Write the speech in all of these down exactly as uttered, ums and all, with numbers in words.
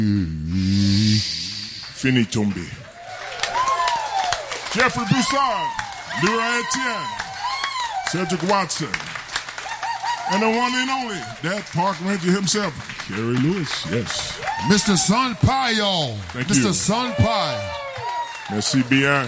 Fini Tombe. Jeffrey Broussard, Leroy Etienne, Cedric Watson, and the one and only, that park ranger himself, Kerry Lewis, yes. Mister Sampaio. Thank Mister you. Sampaio. Merci bien.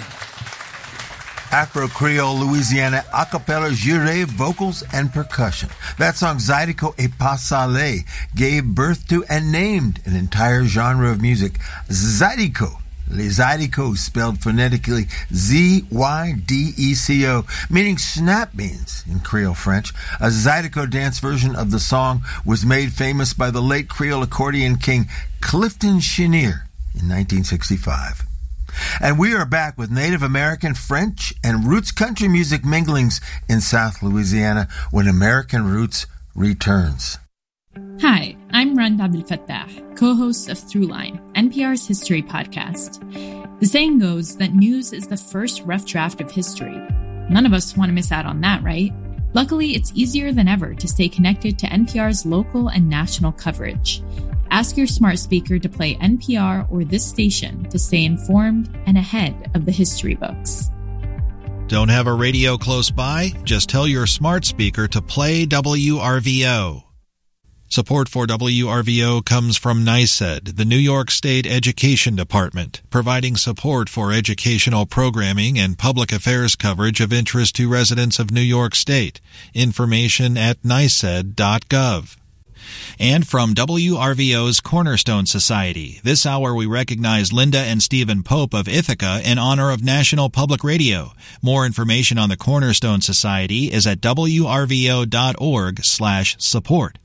Afro-Creole Louisiana a cappella juré vocals and percussion. That song, Zydeco et Pas Salé, gave birth to and named an entire genre of music. Zydeco. Les Zydecos, spelled phonetically Z Y D E C O, meaning snap beans in Creole French. A Zydeco dance version of the song was made famous by the late Creole accordion king Clifton Chenier in nineteen sixty-five. And we are back with Native American, French, and roots country music minglings in South Louisiana when American Roots returns. Hi, I'm Rand Abdel Fattah, co-host of Throughline, N P R's history podcast. The saying goes that news is the first rough draft of history. None of us want to miss out on that, right? Luckily, it's easier than ever to stay connected to N P R's local and national coverage. Ask your smart speaker to play N P R or this station to stay informed and ahead of the history books. Don't have a radio close by? Just tell your smart speaker to play W R V O. Support for W R V O comes from NYSED, the New York State Education Department, providing support for educational programming and public affairs coverage of interest to residents of New York State. Information at N Y S E D dot gov. And from W R V O's Cornerstone Society. This hour we recognize Linda and Stephen Pope of Ithaca in honor of National Public Radio. More information on the Cornerstone Society is at W R V O dot org slash support.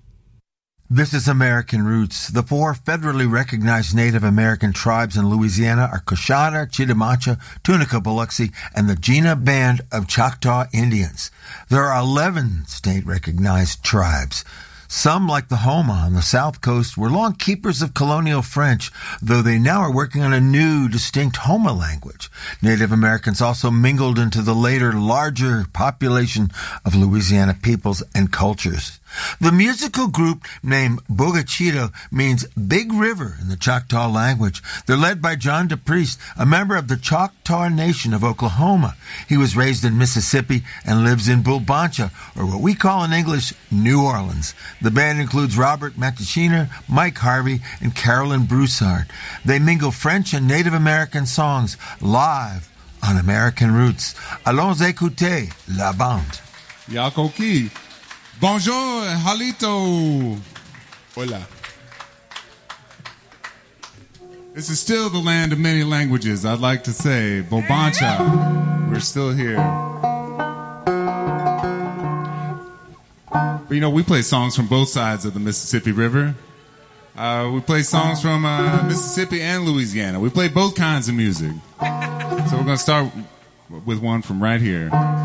This is American Roots. The four federally recognized Native American tribes in Louisiana are Coshada, Chitimacha, Tunica, Biloxi, and the Jena Band of Choctaw Indians. There are eleven state-recognized tribes. Some, like the Homa on the south coast, were long keepers of colonial French, though they now are working on a new, distinct Homa language. Native Americans also mingled into the later, larger population of Louisiana peoples and cultures. The musical group named Bogachito means Big River in the Choctaw language. They're led by John DePriest, a member of the Choctaw Nation of Oklahoma. He was raised in Mississippi and lives in Bulbancha, or what we call in English, New Orleans. The band includes Robert Matachiner, Mike Harvey, and Carolyn Broussard. They mingle French and Native American songs live on American Roots. Allons écouter la bande. Yakoki. Bonjour, Halito. Hola. This is still the land of many languages, I'd like to say. Bobancha. We're still here. But, you know, we play songs from both sides of the Mississippi River. Uh, we play songs from uh, Mississippi and Louisiana. We play both kinds of music. So we're going to start with one from right here.